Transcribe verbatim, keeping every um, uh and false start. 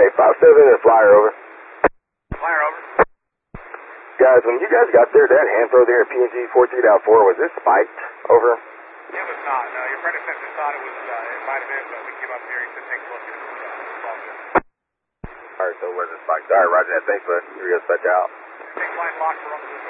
Hey, five seven and Flyer, over. Flyer, over. Guys, when you guys got there, that hand throw there at P and G four three four, was it spiked? Over. It was not. No, your predecessor thought it was, uh, it might have been, but we came up here, he said, take a look at it. Uh, all good. Alright, so where's it spiked? Alright, roger that. Thanks, bud. You're going to spec out. Take line lock for up to